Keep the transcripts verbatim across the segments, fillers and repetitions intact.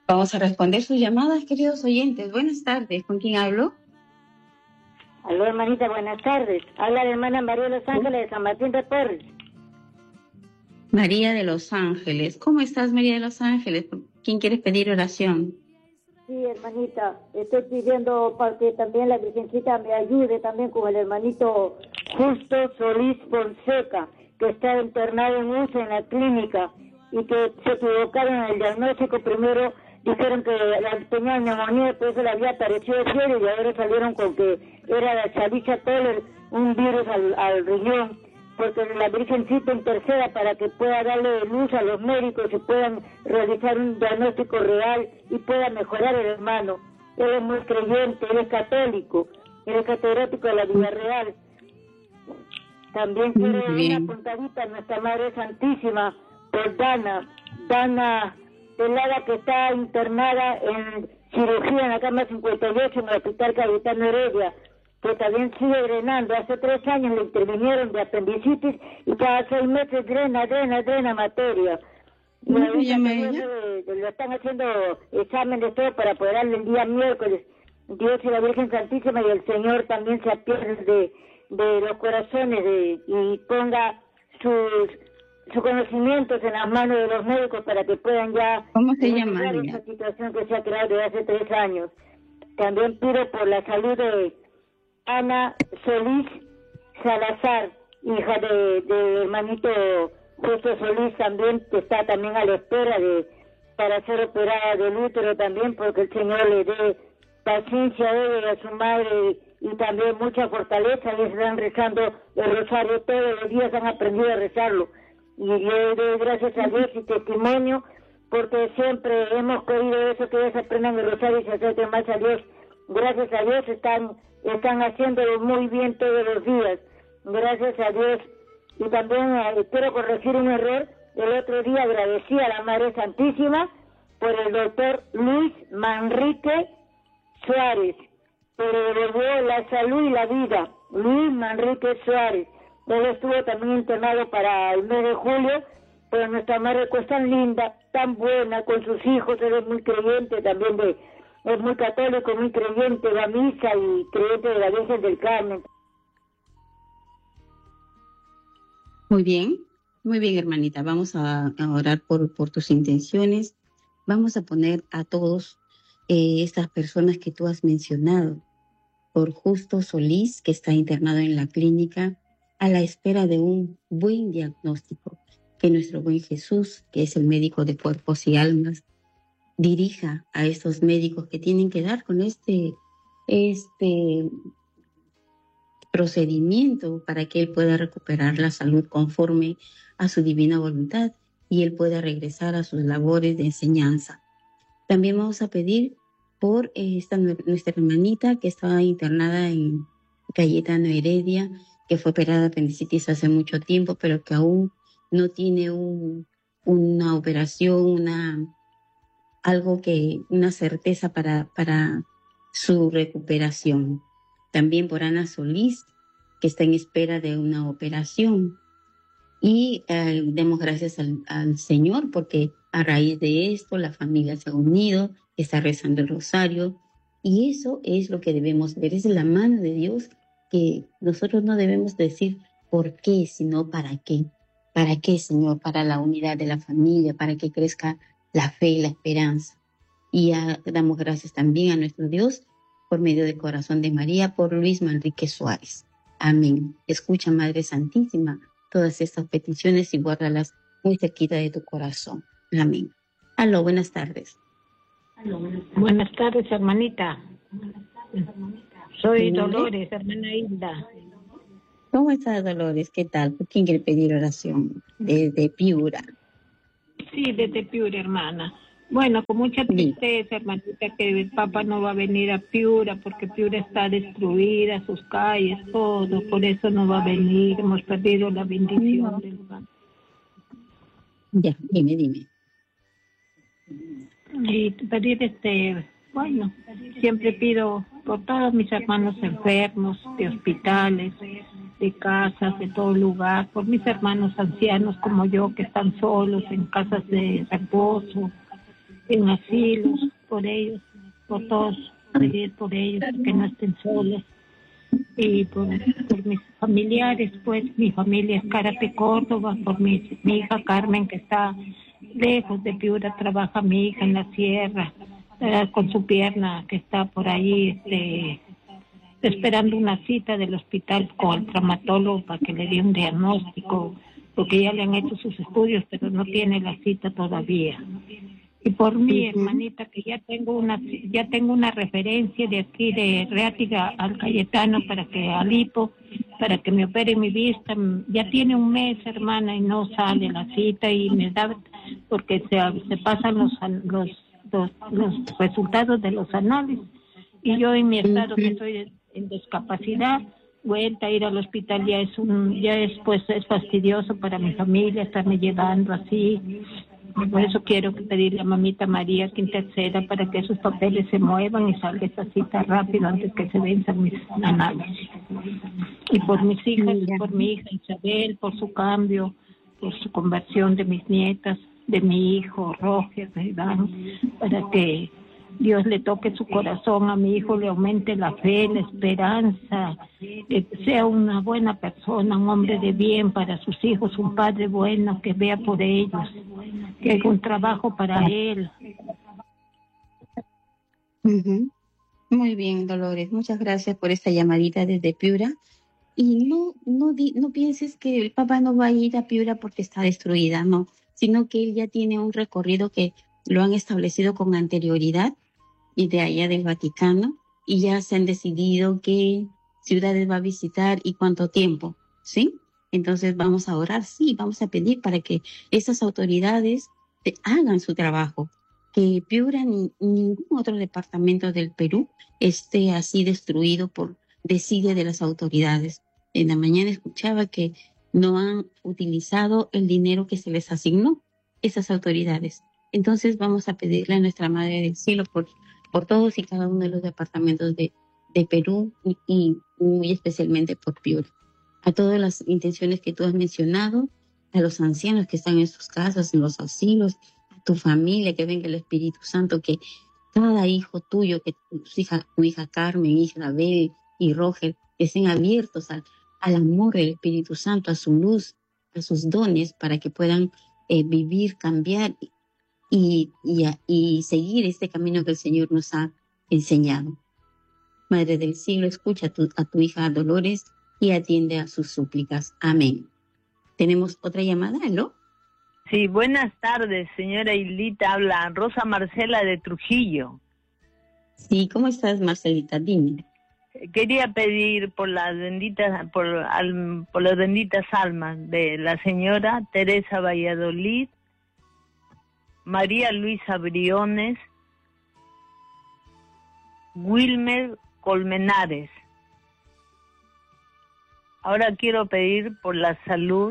Vamos a responder sus llamadas, queridos oyentes. Buenas tardes. ¿Con quién hablo? Aló, hermanita, buenas tardes. Habla la hermana María de Los Ángeles de San Martín de Porres. María de Los Ángeles. ¿Cómo estás, María de Los Ángeles? ¿Por quién quieres pedir oración? Sí, hermanita, estoy pidiendo para que también la Virgencita me ayude también con el hermanito Justo Solís Fonseca, que está internado en U C E en la clínica y que se equivocaron en el diagnóstico. Primero dijeron que la tenía neumonía, por eso le había aparecido fiebre y ahora salieron con que era la Chavicha Toller, un virus al, al riñón, porque la Virgencita interceda para que pueda darle luz a los médicos y puedan realizar un diagnóstico real y pueda mejorar el hermano. Él es muy creyente, él es católico, él es catedrático de la Villa Real. También quiero una puntadita a nuestra Madre Santísima por Dana, Dana Pelada, que está internada en cirugía en la cama cincuenta y ocho en el Hospital Cayetano Heredia, que también sigue drenando. Hace tres años le intervinieron de apendicitis y cada seis meses drena, drena, drena materia. Y ¿Cómo se llama también ella? le, le están haciendo exámenes todo para poder darle el día miércoles. Dios y la Virgen Santísima y el Señor también se apiaden de, de los corazones de, y ponga sus, sus conocimientos en las manos de los médicos para que puedan ya ¿Cómo se llama resolver ella? esta situación que se ha creado desde hace tres años. También pido por la salud de Ana Solís Salazar, hija de, de hermanito José Solís, también, que está también a la espera de para ser operada del útero también, porque el Señor le dé paciencia a ella y a su madre y también mucha fortaleza. Y están rezando el rosario todos los días, han aprendido a rezarlo. Y yo doy gracias a Dios y testimonio, porque siempre hemos querido eso, que ellos aprendan el rosario y se acerquen más a Dios. Gracias a Dios están están haciéndolo muy bien todos los días, gracias a Dios. Y también eh, quiero corregir un error. El otro día agradecí a la Madre Santísima por el doctor Luis Manrique Suárez, que le devolvió la salud y la vida. Luis Manrique Suárez, él estuvo también internado para el mes de julio, pero nuestra madre es tan linda, tan buena con sus hijos. Él es muy creyente también de es muy católico, muy creyente de la misa y creyente de la Virgen del Carmen. Muy bien, muy bien, hermanita. Vamos a, a orar por, por tus intenciones. Vamos a poner a todos eh, estas personas que tú has mencionado, por Justo Solís, que está internado en la clínica, a la espera de un buen diagnóstico. Que nuestro buen Jesús, que es el médico de cuerpos y almas, dirija a estos médicos que tienen que dar con este, este procedimiento para que él pueda recuperar la salud conforme a su divina voluntad y él pueda regresar a sus labores de enseñanza. También vamos a pedir por esta nuestra hermanita que estaba internada en Cayetano Heredia, que fue operada de apendicitis hace mucho tiempo, pero que aún no tiene un, una operación, una algo que, una certeza para, para su recuperación. También por Ana Solís, que está en espera de una operación. Y eh, demos gracias al, al Señor, porque a raíz de esto la familia se ha unido, está rezando el rosario, y eso es lo que debemos ver, es la mano de Dios, que nosotros no debemos decir por qué, sino para qué. ¿Para qué, Señor? Para la unidad de la familia, para que crezca la fe y la esperanza. Y a, damos gracias también a nuestro Dios por medio del corazón de María, por Luis Manrique Suárez. Amén. Escucha, Madre Santísima, todas estas peticiones y guárdalas muy cerquita de tu corazón. Amén. Aló, buenas tardes. Aló, buenas tardes, hermanita. Soy Dolores, hermana Hilda. ¿Cómo estás, Dolores? ¿Qué tal? ¿Por quién quiere pedir oración? Desde Piura. Sí, desde Piura, hermana. Bueno, con mucha tristeza, hermanita, que el Papa no va a venir a Piura, porque Piura está destruida, sus calles, todo, por eso no va a venir. Hemos perdido la bendición no. del Papa. Ya, dime, dime. Y pedir, este, bueno, siempre pido por todos mis hermanos enfermos, de hospitales, de casas, de todo lugar, por mis hermanos ancianos como yo, que están solos en casas de reposo, en asilos, por ellos, por todos, pedir por ellos, que no estén solos. Y por, por mis familiares, pues mi familia es Cárate, Córdoba, por mi, mi hija Carmen, que está lejos de Piura, trabaja mi hija en la sierra, eh, con su pierna, que está por ahí, este, esperando una cita del hospital con el traumatólogo para que le dé un diagnóstico, porque ya le han hecho sus estudios, pero no tiene la cita todavía. Y por mi hermanita, que ya tengo una ya tengo una referencia de aquí de Reátiga al Cayetano para que al hipo, para que me opere mi vista. Ya tiene un mes, hermana, y no sale la cita y me da, porque se, se pasan los, los los los resultados de los análisis. Y yo en mi estado, que estoy en discapacidad, vuelta a ir al hospital ya es un ya es pues es fastidioso para mi familia estarme llevando así. Por eso quiero pedirle a mamita María que interceda para que esos papeles se muevan y salga esa cita rápido antes que se venzan mis análisis. Y por mis hijas, y por mi hija Isabel, por su cambio, por su conversión de mis nietas, de mi hijo Roger, de Iván, para que Dios le toque su corazón a mi hijo, le aumente la fe, la esperanza, que sea una buena persona, un hombre de bien para sus hijos, un padre bueno que vea por ellos, que haga un trabajo para él. Uh-huh. Muy bien, Dolores, muchas gracias por esta llamadita desde Piura. Y no, no, di, no pienses que el papá no va a ir a Piura porque está destruida, no, sino que él ya tiene un recorrido que lo han establecido con anterioridad y de allá del Vaticano, y ya se han decidido qué ciudades va a visitar y cuánto tiempo, ¿sí? Entonces vamos a orar, sí, vamos a pedir para que esas autoridades te hagan su trabajo, que Piura ni ningún otro departamento del Perú esté así destruido por desidia de las autoridades. En la mañana escuchaba que no han utilizado el dinero que se les asignó esas autoridades. Entonces vamos a pedirle a nuestra Madre del Cielo por por todos y cada uno de los departamentos de, de Perú y, y muy especialmente por Piura. A todas las intenciones que tú has mencionado, a los ancianos que están en sus casas, en los asilos, a tu familia, que venga el Espíritu Santo, que cada hijo tuyo, que tu hija, tu hija Carmen, Isabel y Roger, que estén abiertos al, al amor del Espíritu Santo, a su luz, a sus dones, para que puedan eh, vivir, cambiar Y, y, y seguir este camino que el Señor nos ha enseñado. Madre del Cielo, escucha a tu, a tu hija Dolores y atiende a sus súplicas. Amén. ¿Tenemos otra llamada, ¿no? Sí, buenas tardes, señora Hildita. Habla Rosa Marcela de Trujillo. Sí, ¿cómo estás, Marcelita? Dime. Quería pedir por las benditas, por, al, por las benditas almas de la señora Teresa Valladolid, María Luisa Briones, Wilmer Colmenares. Ahora quiero pedir por la salud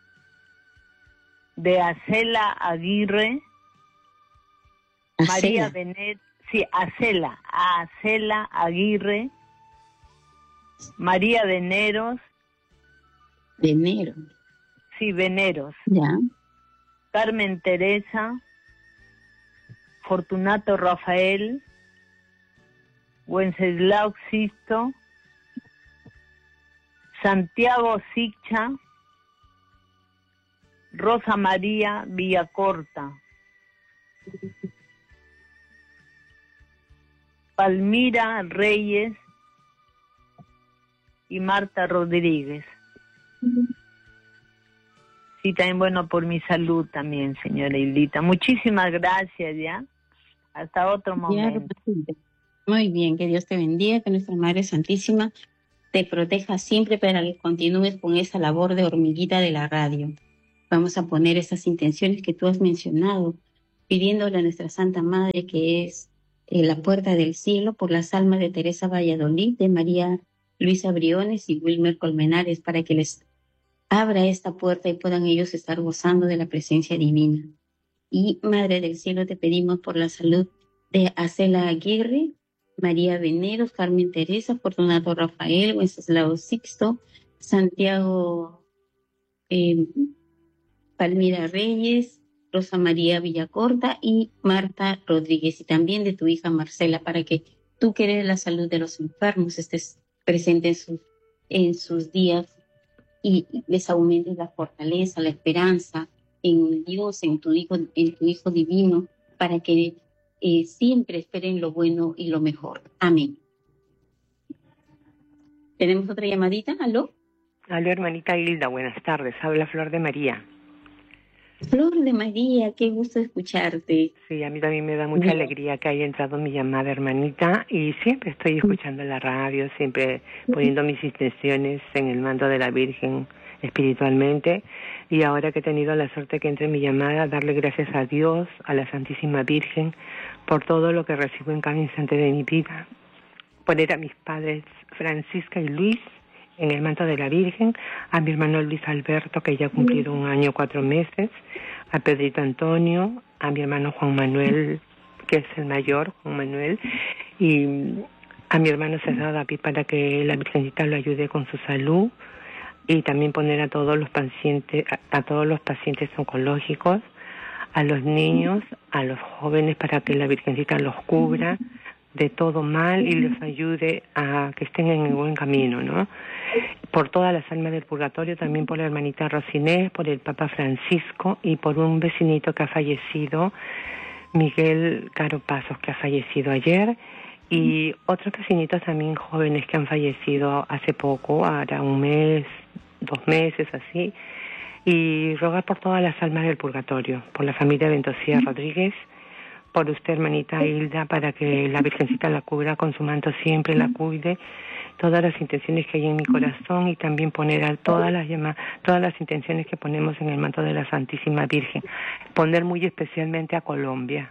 de Acela Aguirre, Acela. María Benet, sí, Acela, Acela Aguirre, María Veneros. Venero. Sí, Veneros. Ya. Carmen Teresa, Fortunato Rafael, Wenceslao Sisto, Santiago Sicha, Rosa María Villacorta, Palmira Reyes y Marta Rodríguez. Sí, también bueno por mi salud también, señora Hildita. Muchísimas gracias, ¿ya? Hasta otro momento. Ya, muy bien, que Dios te bendiga, que nuestra Madre Santísima te proteja siempre para que continúes con esa labor de hormiguita de la radio. Vamos a poner esas intenciones que tú has mencionado, pidiéndole a nuestra Santa Madre, que es eh, la puerta del cielo, por las almas de Teresa Valladolid, de María Luisa Briones y Wilmer Colmenares, para que les abra esta puerta y puedan ellos estar gozando de la presencia divina. Y Madre del Cielo, te pedimos por la salud de Acela Aguirre, María Veneros, Carmen Teresa, Fortunato Rafael, Wenceslao Sixto, Santiago, eh, Palmira Reyes, Rosa María Villacorta y Marta Rodríguez, y también de tu hija Marcela, para que tú, que eres la salud de los enfermos, estés presente en sus, en sus días y les aumentes la fortaleza, la esperanza en Dios, en tu Hijo, en tu Hijo divino, para que eh, siempre esperen lo bueno y lo mejor. Amén. ¿Tenemos otra llamadita? ¿Aló? Aló, hermanita Hilda, buenas tardes. Habla Flor de María. Flor de María, qué gusto escucharte. Sí, a mí también me da mucha Bien. alegría que haya entrado mi llamada, hermanita, y siempre estoy escuchando la radio, siempre poniendo mis intenciones en el mando de la Virgen espiritualmente, y ahora que he tenido la suerte que entre mi llamada, darle gracias a Dios, a la Santísima Virgen, por todo lo que recibo en cada instante de mi vida, poner a mis padres Francisca y Luis en el manto de la Virgen, a mi hermano Luis Alberto, que ya ha cumplido un año, cuatro meses, a Pedrito Antonio, a mi hermano Juan Manuel, que es el mayor, Juan Manuel, y a mi hermano César David, para que la Virgencita lo ayude con su salud, y también poner a todos los pacientes, a, a todos los pacientes oncológicos, a los niños, a los jóvenes, para que la Virgencita los cubra de todo mal y los ayude a que estén en el buen camino, ¿no? Por todas las almas del purgatorio, también por la hermanita Rosinés, por el Papa Francisco y por un vecinito que ha fallecido, Miguel Caro Pasos, que ha fallecido ayer, y otros vecinitos también jóvenes que han fallecido hace poco, ahora un mes, dos meses, así, y rogar por todas las almas del purgatorio, por la familia Ventosía Rodríguez, por usted, hermanita Hilda, para que la Virgencita la cubra con su manto, siempre la cuide, todas las intenciones que hay en mi corazón, y también poner a todas las llamadas, todas las intenciones que ponemos en el manto de la Santísima Virgen, poner muy especialmente a Colombia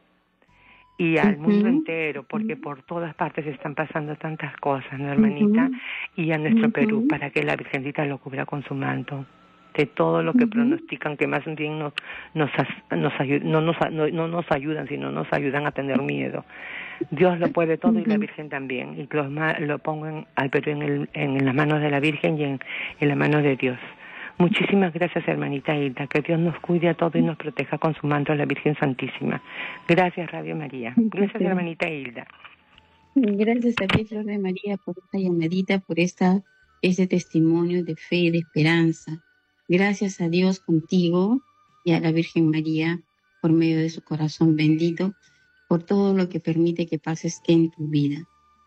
y al uh-huh. mundo entero, porque por todas partes están pasando tantas cosas, ¿no, hermanita? Uh-huh. Y a nuestro uh-huh. Perú, para que la Virgencita lo cubra con su manto de todo lo que uh-huh. pronostican, que más bien nos nos, nos ayu- no, nos, no, no nos ayudan, sino nos ayudan a tener miedo. Dios lo puede todo uh-huh. y la Virgen también, y lo, lo pongo en, al Perú en, el, en las manos de la Virgen y en, en las manos de Dios. Muchísimas gracias, hermanita Hilda, que Dios nos cuide a todos y nos proteja con su manto a la Virgen Santísima. Gracias, Radio María. Gracias, sí. hermanita Hilda. Gracias a ti, Flor de María, por esta llamadita, por esta, ese testimonio de fe, de esperanza. Gracias a Dios contigo y a la Virgen María, por medio de su corazón bendito, por todo lo que permite que pases en tu vida.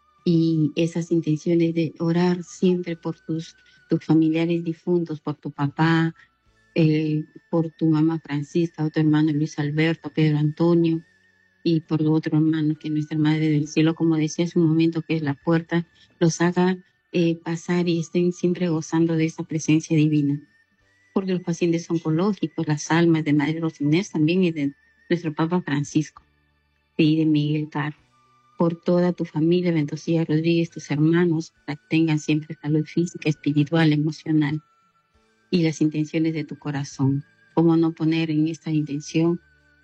Y esas intenciones de orar siempre por tus, tus familiares difuntos, por tu papá, eh, por tu mamá Francisca, o tu hermano Luis Alberto, Pedro Antonio, y por tu otro hermano, que nuestra Madre del Cielo, como decía hace un momento, que es la puerta, los haga eh, pasar y estén siempre gozando de esa presencia divina. Por los pacientes oncológicos, las almas de Madre Rosinés también, y de nuestro Papa Francisco, y de Miguel Caro. Por toda tu familia, Ventosía Rodríguez, tus hermanos, para que tengan siempre salud física, espiritual, emocional, y las intenciones de tu corazón. ¿Cómo no poner en esta intención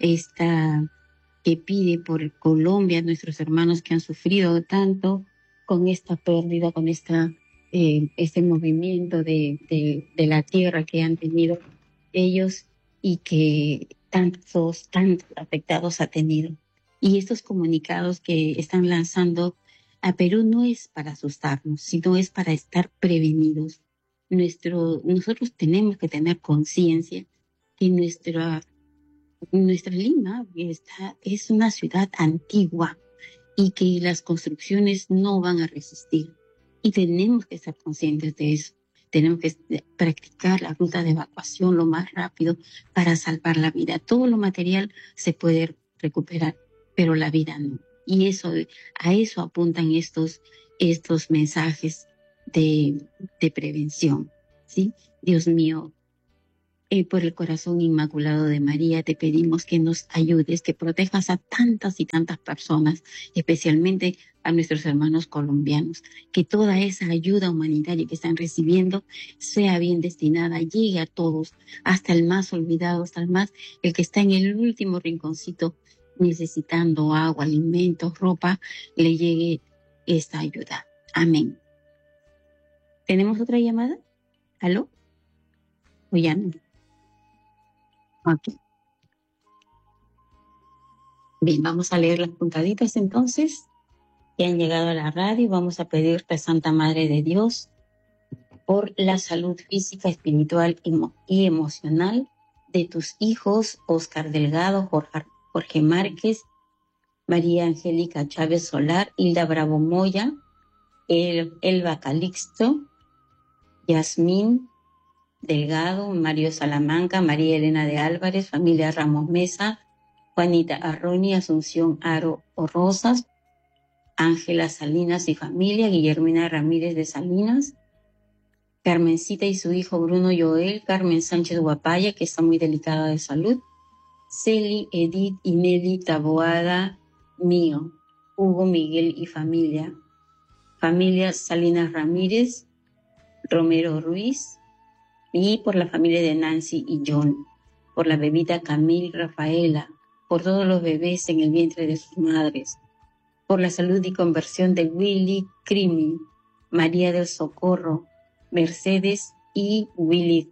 esta que pide por Colombia, nuestros hermanos que han sufrido tanto con esta pérdida, con esta eh, este movimiento de, de, de la tierra que han tenido ellos, y que tantos, tantos afectados ha tenido? Y estos comunicados que están lanzando a Perú no es para asustarnos, sino es para estar prevenidos. Nuestro, nosotros tenemos que tener conciencia que nuestra, nuestra Lima está, es una ciudad antigua, y que las construcciones no van a resistir. Y tenemos que estar conscientes de eso. Tenemos que practicar la ruta de evacuación lo más rápido para salvar la vida. Todo lo material se puede recuperar, pero la vida no. Y eso, a eso apuntan estos, estos mensajes de, de prevención, ¿sí? Dios mío, eh, por el corazón inmaculado de María, te pedimos que nos ayudes, que protejas a tantas y tantas personas, especialmente a nuestros hermanos colombianos, que toda esa ayuda humanitaria que están recibiendo sea bien destinada, llegue a todos, hasta el más olvidado, hasta el más, el que está en el último rinconcito, necesitando agua, alimentos, ropa, le llegue esta ayuda. Amén. ¿Tenemos otra llamada? ¿Aló? ¿O ya no? Ok. Bien, vamos a leer las puntaditas entonces que han llegado a la radio. Vamos a pedirte, Santa Madre de Dios, por la salud física, espiritual y emocional de tus hijos Oscar Delgado, Jorge, Jorge Márquez, María Angélica Chávez Solar, Hilda Bravo Moya, El, Elba Calixto, Yasmín Delgado, Mario Salamanca, María Elena de Álvarez, familia Ramos Mesa, Juanita Arroni, Asunción Aro Rosas, Ángela Salinas y familia, Guillermina Ramírez de Salinas, Carmencita y su hijo Bruno Joel, Carmen Sánchez Guapaya, que está muy delicada de salud, Celi, Edith y Nelly Taboada Mío, Hugo Miguel y familia, familia Salinas Ramírez, Romero Ruiz, y por la familia de Nancy y John, por la bebita Camille Rafaela, por todos los bebés en el vientre de sus madres, por la salud y conversión de Willy Crimi, María del Socorro, Mercedes y Willy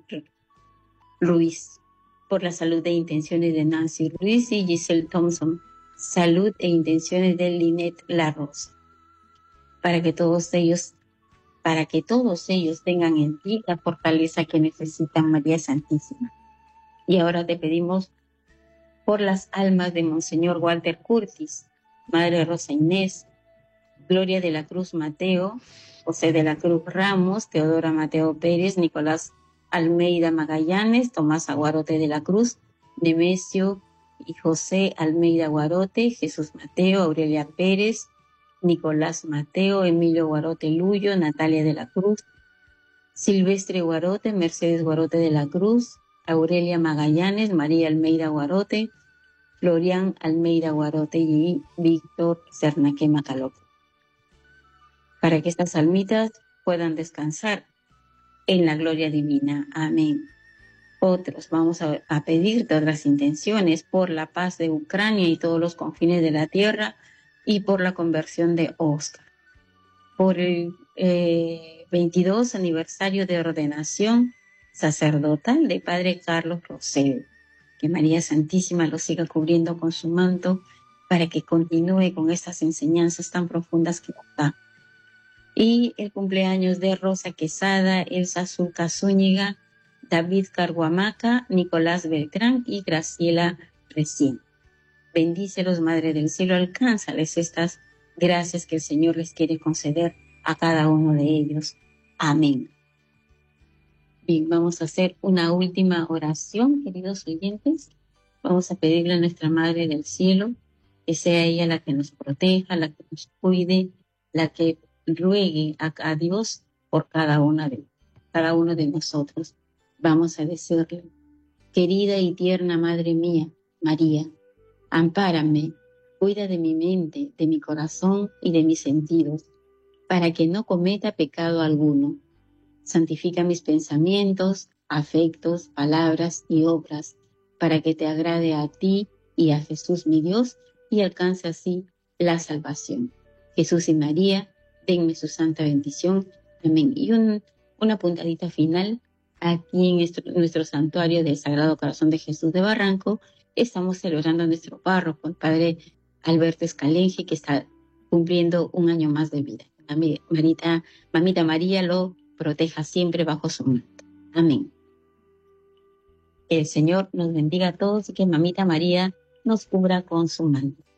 Ruiz, por la salud e intenciones de Nancy Ruiz y Giselle Thompson, salud e intenciones de Lynette Larrosa, para que todos ellos, para que todos ellos tengan en ti la fortaleza que necesitan, María Santísima. Y ahora te pedimos por las almas de Monseñor Walter Curtis, Madre Rosa Inés, Gloria de la Cruz Mateo, José de la Cruz Ramos, Teodora Mateo Pérez, Nicolás Almeida Magallanes, Tomás Aguarote de la Cruz, Nemesio y José Almeida Guarote, Jesús Mateo, Aurelia Pérez, Nicolás Mateo, Emilio Guarote Luyo, Natalia de la Cruz, Silvestre Guarote, Mercedes Guarote de la Cruz, Aurelia Magallanes, María Almeida Guarote, Florian Almeida Guarote y Víctor Cernaque Macaloco, para que estas almitas puedan descansar en la gloria divina. Amén. Otros, vamos a, a pedirte otras intenciones por la paz de Ucrania y todos los confines de la tierra y por la conversión de Oscar. Por el eh, veintidós aniversario de ordenación sacerdotal de Padre Carlos Rosell. Que María Santísima lo siga cubriendo con su manto para que continúe con estas enseñanzas tan profundas que nos da. Y el cumpleaños de Rosa Quesada, Elsa Zulca Zúñiga, David Carguamaca, Nicolás Beltrán y Graciela Recién. Bendícelos, Madre del Cielo, alcánzales estas gracias que el Señor les quiere conceder a cada uno de ellos. Amén. Bien, vamos a hacer una última oración, queridos oyentes. Vamos a pedirle a nuestra Madre del Cielo que sea ella la que nos proteja, la que nos cuide, la que ruegue a, a Dios por cada una de, cada uno de nosotros. Vamos a decirle: querida y tierna Madre mía, María, ampárame, cuida de mi mente, de mi corazón y de mis sentidos, para que no cometa pecado alguno. Santifica mis pensamientos, afectos, palabras y obras, para que te agrade a ti y a Jesús mi Dios, y alcance así la salvación. Jesús y María, denme su santa bendición. Amén. Y un, una puntadita final, aquí en nuestro, nuestro santuario del Sagrado Corazón de Jesús de Barranco, estamos celebrando a nuestro párroco, el Padre Alberto Escalenje, que está cumpliendo un año más de vida. Marita, Mamita María lo proteja siempre bajo su manto. Amén. El Señor nos bendiga a todos y que Mamita María nos cubra con su manto.